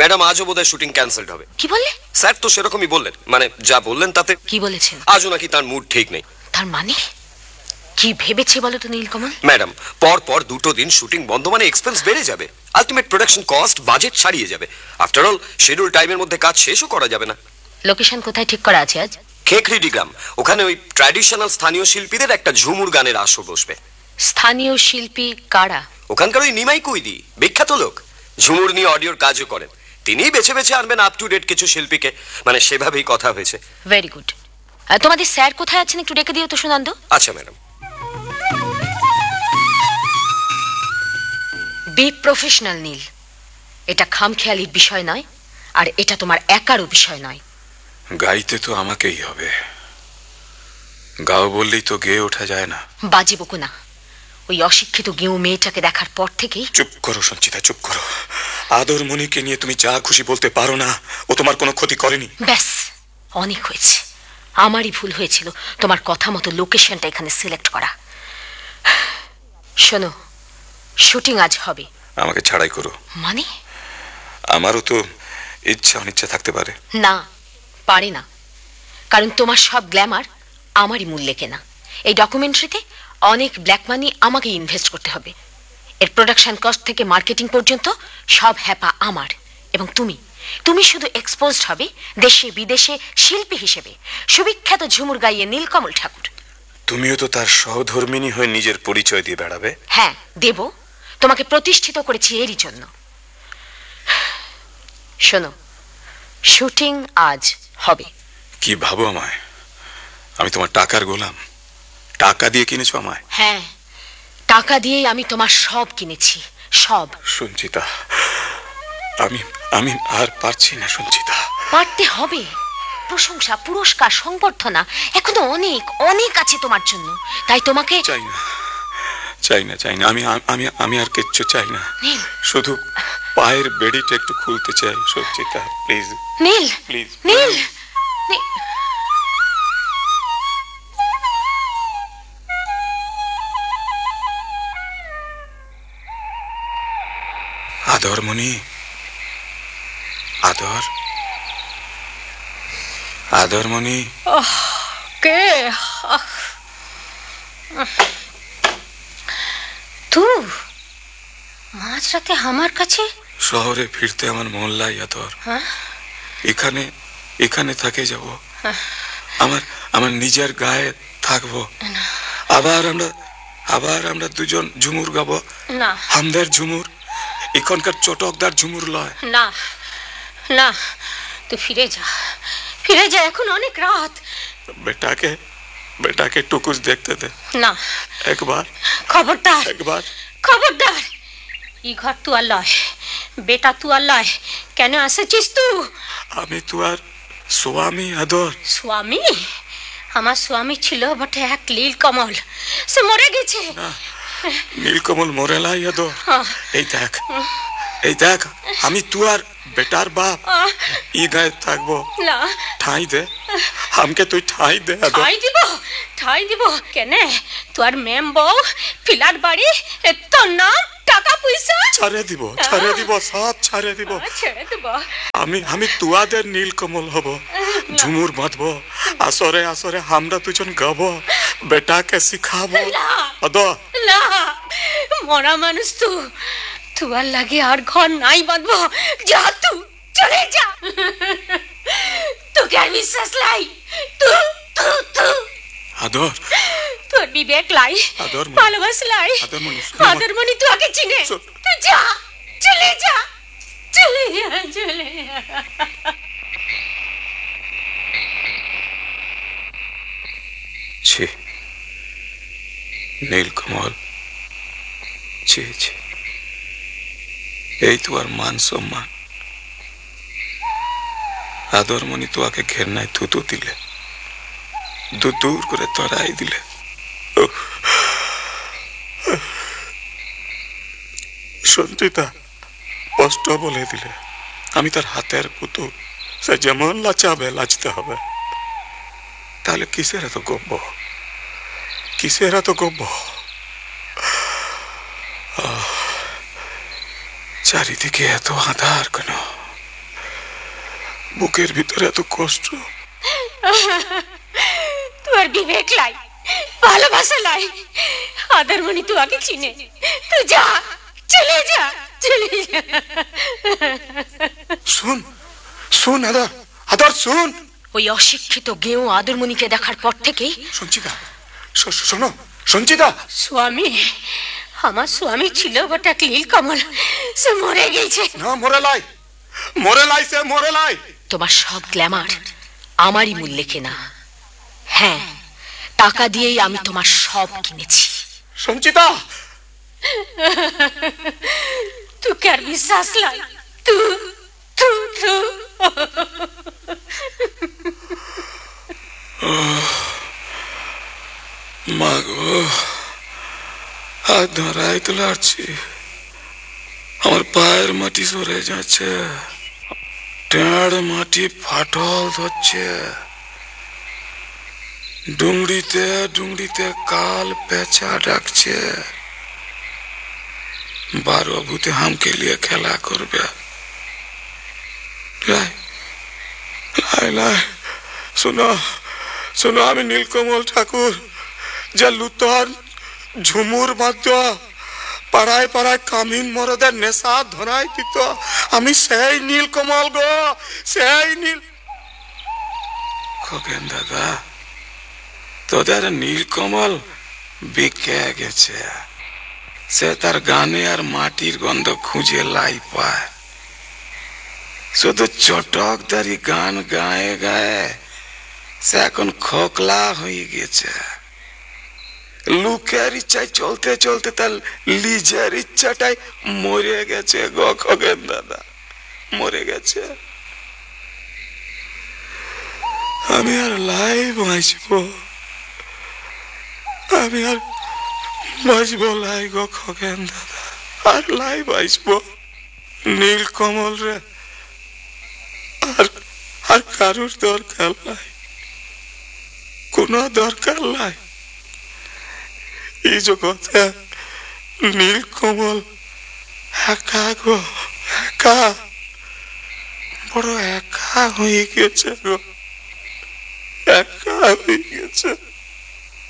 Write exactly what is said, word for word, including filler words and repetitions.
Madam আজও বোধহয় shooting cancelled হবে। কি বললে? স্যার তো সেরকমই বললেন, মানে যা বললেন তাতে। কি বলেছেন? আজও নাকি তার মুড ঠিক নেই। তার মানে কি ভেবেছে বলো তো নীলকমল? ম্যাডাম পর পর দুটো দিন শুটিং বন্ধ মানে এক্সপেন্স বেড়ে যাবে, আলটিমেট প্রোডাকশন কস্ট বাজেট ছাড়িয়ে যাবে। আফটার অল শিডিউল টাইমের মধ্যে কাজ শেষও করা যাবে না। লোকেশন কোথায় ঠিক করা আছে আজ? খেখরিডি গ্রাম, ওখানে ওই ট্র্যাডিশনাল স্থানীয় শিল্পীদের একটা ঝুমুর গানের আসর বসবে। স্থানীয় শিল্পী কারা? ওখানকার ওই নিমাই কুইদি, বিখ্যাত লোক, ঝুমুর নিয়ে অডিওর কাজও করেন। তিনিই বেছে বেছে আনবেন আপ টু ডেট কিছু শিল্পীকে, মানে সেভাবেই কথা হয়েছে। Very good. তোমাদের স্যার কোথায় আছেন একটু ডেকে দিও তো সুনন্দ। আচ্ছা ম্যাডাম। বি প্রফেশনাল নীল, এটা খামখেয়ালির বিষয় নয়, আর এটা তোমার একারও বিষয় নয়। গাইতে তো আমাকেই হবে, গাও বললেই তো গেয়ে ওঠা যায় না। বাজে বকো না, ওই অশিক্ষিত গেঁয়ো মেয়েটাকে দেখার পর থেকেই। চুপ করো সঞ্চিতা, চুপ করো। আদর মনিকে নিয়ে তুমি যা খুশি বলতে পারো না, ও তোমার কোনো ক্ষতি করেনি। ব্যাস, অনেক হয়েছে। আমারই ভুল হয়েছিল তোমার কথা মতো লোকেশনটা এখানে সিলেক্ট করা। শোনো, শুটিং আজ হবে। আমাকে ছাড়াই করো। মানে? আমারও তো ইচ্ছা অনিচ্ছা থাকতে পারে। না, পারে না, কারণ তোমার সব গ্ল্যামার আমারই মূল্যে কেনা। এই ডকুমেন্টারিতে অনেক ব্ল্যাক মানি আমাকে ইনভেস্ট করতে হবে। এর প্রোডাকশন কস্ট থেকে মার্কেটিং পর্যন্ত সব হ্যাপা আমার। এবং তুমি তুমি শুধু এক্সপোজড হবে দেশে বিদেশে শিল্পী হিসেবে, সুবিখ্যাত ঝুমুর গাইয়ে নীলকমল ঠাকুর। তুমিও তো তার সহধর্মিণী হয়ে নিজের পরিচয় দিয়ে বেড়াবে। হ্যাঁ দেব, তোমাকে প্রতিষ্ঠিত করেছি এরই জন্য। শোনো, শুটিং আজ হবে। কি ভাবো আমায়? আমি তোমার টাকার গোলাম? টাকা দিয়ে কিনেছো আমায়? হ্যাঁ, টাকা দিয়েই আমি তোমার সব কিনেছি, সব। সঞ্চিতা, আমি আমি আর পারছি না সঞ্চিতা। পারতে হবে। প্রশংসা, পুরস্কার, সংবর্ধনা এখনো অনেক অনেক আছে তোমার জন্য। তাই তোমাকে চাই না, চাই না, চাই না। আমি আমি আমি আর কিচ্ছু চাই না। নীল, শুধু পায়ের বেড়িটা একটু খুলতে চাই সঞ্চিতা, প্লিজ। নীল, প্লিজ, নীল, নীল। আদর মনি, আদর, আদর মনি। কে? তুই মাঝরাতে আমার কাছে? শহরে ফিরতে আমার মন লাই আদর। এখানে এখানে থাকে যাব, আমার আমার নিজের গায়ে থাকবো। আবার আমরা আবার আমরা দুজন ঝুমুর গাবো। না, আমাদের ঝুমুর, এখানকার চটকদার ঝুমুর লয়। না না, তুই ফিরে যা, ফিরে যা, এখন অনেক রাত। বেটাকে বেটাকে টুকুস দেখতে দে। না, একবার, খবরদার, একবার, খবরদার। ই ঘর তু আর লয়, বেটা তু আর লয়। কেন এসেছিস তুই? আমি তো আর স্বামী আদর। স্বামী? আমার স্বামী ছিল বটে এক নীলকমল, সে মরে গেছে। নীলকমল মরে লাই আদর। এই দেখ, এই দেখ, আমি তু আর বেটার বাপ ই গায়ে থাকবো। না, ঠাই দে আমাকে, তুই ঠাই দে আদর। ঠাই দিব, ঠাই দিব কেন? তোর মেম বউ, ফিলার বাড়ি, তোর নাম, টাকা পয়সা ছাড়ে দিব, ছাড়ে দিব, সব ছাড়ে দিব। ছেড়ে দেব। আমি আমি তুয়াদের নীলকমল হব, ঝুমুর বাঁধবো, আসরে আসরে আমরা দুজন গাবো, বেটাকে শিখাবো। আদর না, মরা মানুষ তু, তু আর লাগে আর ঘর নাই বাঁধবো। যা, তু চলে যা। তোকে আর বিশ্বাস লাই, তু তু তু আদর, তোর বিবেক লাই, আদর মনি, ভালোবাস লাই, আদর মনি, আদর মনি তুই আগে চিনে। শোন। তুই যা, চলে যা, চলে যা, চলে যা। ছি, নীলকমল, ছি ছি, এই তো আর মান সম্মান। আদর মনি তোকে ঘেরনায় থুতু দিলে, দূর দূর করে তরাই দিলে। সঞ্চিতা কষ্ট বলে দিলে। আমি তার হাতের পুতুল, সে যেমন লাচাবে লাচতে হবে। তাহলে কিসের এত গব্ব, কিসের এত গব্ব? চারিদিকে এত আধার কেন? বুকের ভিতরে এত কষ্ট। তোর বিবেক লাই, ভালোবাসা লাই, আদরমণি তোমাকে চিনে। তুই যা, চলে যা, চলে যা। শুন শুন আদর, আদর শুন। ওই অশিক্ষিত গেঁয়ো আদরমণিকে দেখার পর থেকেই সঞ্চিতা, শ- শোনো সঞ্চিতা। স্বামী, আমার স্বামী ছিল গোটা নীলকমল, সে মরে গেছে। না, মরে লাই, মরে লাই, সে মরে লাই। তোমার সব গ্ল্যামার আমারই মূল্যে কেনা। হ্যাঁ, টাকা দিয়েই আমি তোমার সব কিনেছি। সঞ্চিতা, তুই কার বিশ্বাস লাই, তু তু তু। মা গো, হাত ধরাই তো লাড়ছি, আমার পায়ের মাটি সরে যাচ্ছে, টেঁড় মাটি ফাটল ধরছে, ডুংরিতে ডুংরিতে কাল পেঁচা ডাকছে, বারো ভূতে হামকে লিয়ে খেলা করবে। লাই লাই লাই, শোনো শোনো, আমি নীলকমল ঠাকুর, যে লুতর ঝুমুর বাদ্য পাড়ায় পাড়ায় কামিন মরদের নেশা ধরাই দিত, আমি সেই নীলকমল গো, সেই নীল। খগেন দাদা, তোদের নীলকমল বিকে গেছে, সে তার গানে আর মাটির গন্ধ খুঁজে লাই পায়, শুধু চটকদারি গান গায়ে গায়ে সে এখন খোকলা হয়ে গেছে। লোকের ইচ্ছায় চলতে চলতে তার লিজের ইচ্ছাটাই মরে গেছে গো খগেন দাদা, মরে গেছে। আমি আর লাই বাঁচব, আমি আর বাঁচব লাই গো খগেন দাদা, আর লাই বাঁচব। নীলকমল রে আর আর কারুর দরকার নাই, কোন দরকার নাই এই জগতে। নীলকমল একা গো, একা, বড় একা হয়ে গেছে গো, একা হয়ে গেছে।